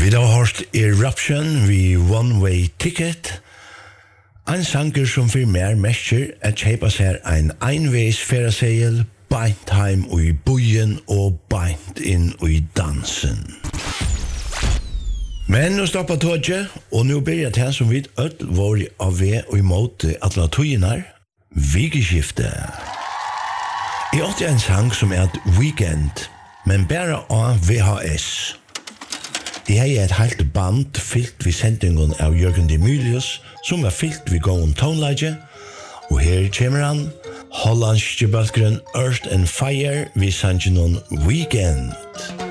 Vi har hørt Eruption vi One Way Ticket. En sanger som for mer mestjer at kjeipa seg en einveis ferasegel, beint heim i bojen og beint inn i dansen. Men nå stoppa tåget, og nå blir det som vi ødel var av ved og imot alle tøyenar, vikeskifte. Jeg åtte en sang som et Weekend, men bare av VHS. Jeg har et helt band fyllt ved sendingen av Jørgen Demilius, som var fyllt ved gåen tonelaget, og her kommer han, hollandske balkeren Earth and Fire ved sangen Weekend.